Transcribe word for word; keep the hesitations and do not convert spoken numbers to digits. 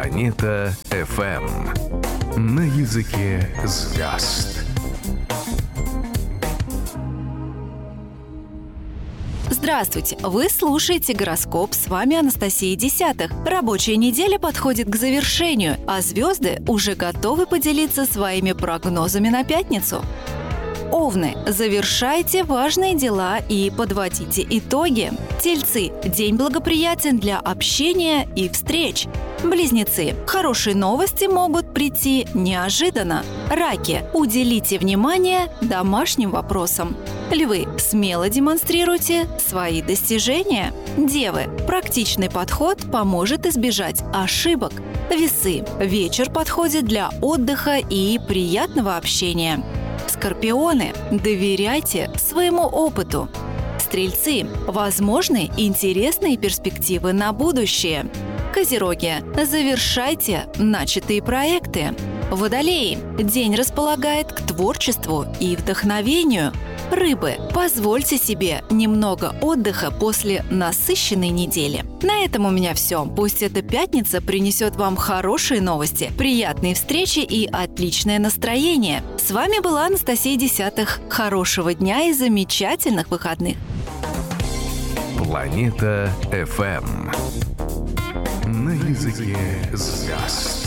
Планета эф эм. На языке звезд. Здравствуйте! Вы слушаете «Гороскоп». С вами Анастасия Десятых. Рабочая неделя подходит к завершению, а звезды уже готовы поделиться своими прогнозами на пятницу. Овны, завершайте важные дела и подводите итоги. Тельцы, день благоприятен для общения и встреч. Близнецы, хорошие новости могут прийти неожиданно. Раки, уделите внимание домашним вопросам. Львы, смело демонстрируйте свои достижения. Девы, практичный подход поможет избежать ошибок. Весы, вечер подходит для отдыха и приятного общения. Скорпионы, доверяйте своему опыту. Стрельцы, возможны интересные перспективы на будущее. Козероги, завершайте начатые проекты. Водолеи, день располагает к творчеству и вдохновению. Рыбы, позвольте себе немного отдыха после насыщенной недели. На этом у меня все. Пусть эта пятница принесет вам хорошие новости, приятные встречи и отличное настроение. С вами была Анастасия Десятых. Хорошего дня и замечательных выходных. Планета эф эм. На языке звезд.